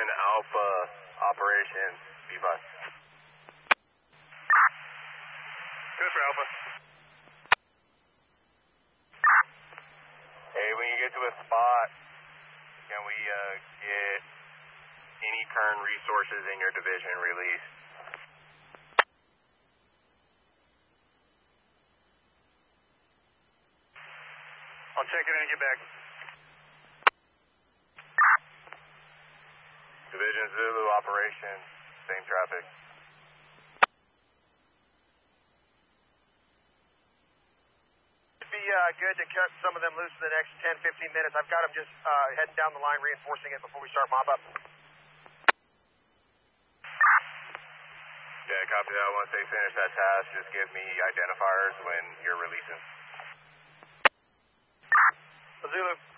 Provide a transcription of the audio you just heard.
Division Alpha Operation B-Bus. Good for Alpha. Hey, when you get to a spot, can we get any current resources in your division released? I'll check it in and get back. Division Zulu Operation, same traffic. It'd be good to cut some of them loose for the next 10, 15 minutes. I've got them just heading down the line, reinforcing it before we start mob up. Yeah, copy that. Once they finish that task, just give me identifiers when you're releasing. Zulu.